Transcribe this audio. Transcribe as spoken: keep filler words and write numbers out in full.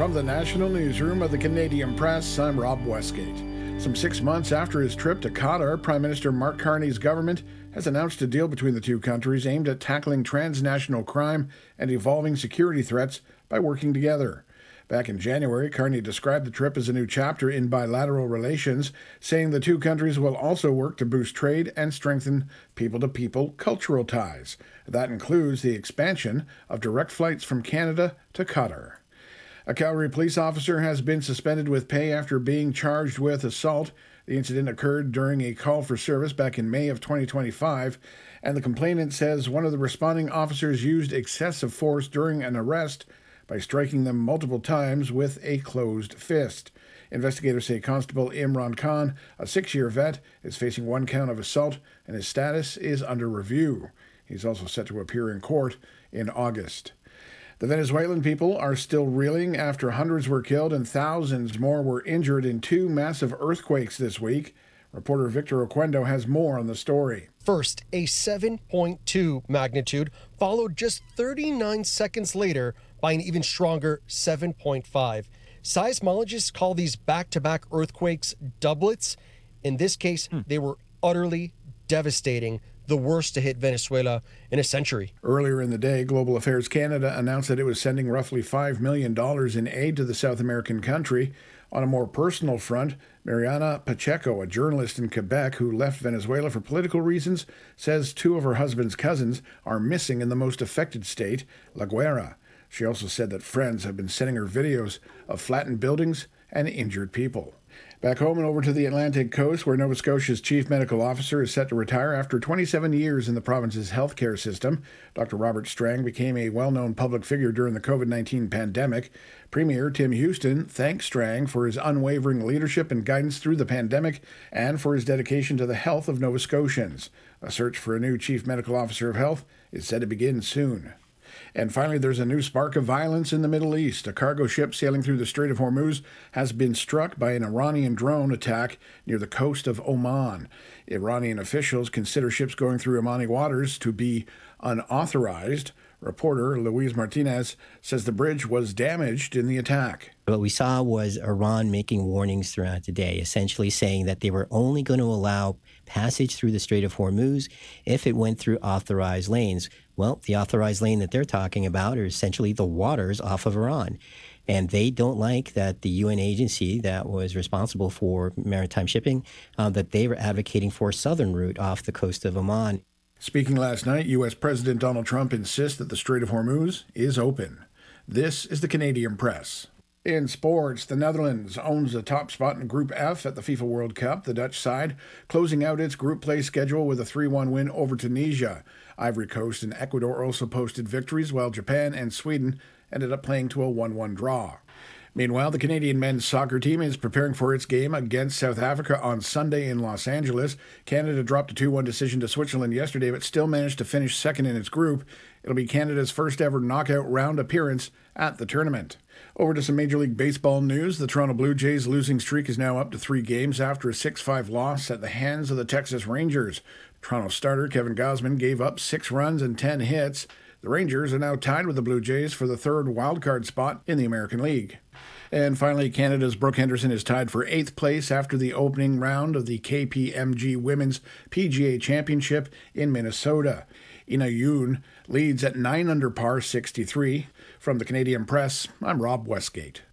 From the National Newsroom of the Canadian Press, I'm Rob Westgate. Some six months after his trip to Qatar, Prime Minister Mark Carney's government has announced a deal between the two countries aimed at tackling transnational crime and evolving security threats by working together. Back in January, Carney described the trip as a new chapter in bilateral relations, saying the two countries will also work to boost trade and strengthen people-to-people cultural ties. That includes the expansion of direct flights from Canada to Qatar. A Calgary police officer has been suspended with pay after being charged with assault. The incident occurred during a call for service back in May of twenty twenty-five, and the complainant says one of the responding officers used excessive force during an arrest by striking them multiple times with a closed fist. Investigators say Constable Imran Khan, a six-year vet, is facing one count of assault, and his status is under review. He's also set to appear in court in August. The Venezuelan people are still reeling after hundreds were killed and thousands more were injured in two massive earthquakes this week. Reporter Victor Oquendo has more on the story. First, a seven point two magnitude, followed just thirty-nine seconds later by an even stronger seven point five. Seismologists call these back-to-back earthquakes doublets. In this case, hmm. they were utterly devastating, the worst to hit Venezuela in a century. Earlier in the day, Global Affairs Canada announced that it was sending roughly five million dollars in aid to the South American country. On a more personal front, Mariana Pacheco, a journalist in Quebec who left Venezuela for political reasons, says two of her husband's cousins are missing in the most affected state, La Guaira. She also said that friends have been sending her videos of flattened buildings and injured people. Back home and over to the Atlantic coast, where Nova Scotia's chief medical officer is set to retire after twenty-seven years in the province's healthcare system. Doctor Robert Strang became a well-known public figure during the covid nineteen pandemic. Premier Tim Houston thanked Strang for his unwavering leadership and guidance through the pandemic and for his dedication to the health of Nova Scotians. A search for a new chief medical officer of health is set to begin soon. And finally, there's a new spark of violence in the Middle East. A cargo ship sailing through the Strait of Hormuz has been struck by an Iranian drone attack near the coast of Oman. Iranian officials consider ships going through Omani waters to be unauthorized. Reporter Luis Martinez says the bridge was damaged in the attack. What we saw was Iran making warnings throughout the day, essentially saying that they were only going to allow passage through the Strait of Hormuz if it went through authorized lanes. Well, the authorized lane that they're talking about are essentially the waters off of Iran. And they don't like that the U N agency that was responsible for maritime shipping, uh, that they were advocating for a southern route off the coast of Oman. Speaking last night, U S President Donald Trump insists that the Strait of Hormuz is open. This is the Canadian Press. In sports, the Netherlands owns a top spot in Group F at the FIFA World Cup, the Dutch side closing out its group play schedule with a three one win over Tunisia. Ivory Coast and Ecuador also posted victories, while Japan and Sweden ended up playing to a one one draw. Meanwhile, the Canadian men's soccer team is preparing for its game against South Africa on Sunday in Los Angeles. Canada dropped a two one decision to Switzerland yesterday, but still managed to finish second in its group. It'll be Canada's first ever knockout round appearance at the tournament. Over to some Major League Baseball news. The Toronto Blue Jays' losing streak is now up to three games after a six five loss at the hands of the Texas Rangers. Toronto starter Kevin Gausman gave up six runs and ten hits. The Rangers are now tied with the Blue Jays for the third wildcard spot in the American League. And finally, Canada's Brooke Henderson is tied for eighth place after the opening round of the K P M G Women's P G A Championship in Minnesota. Ina Yoon leads at nine under par sixty-three. From the Canadian Press, I'm Rob Westgate.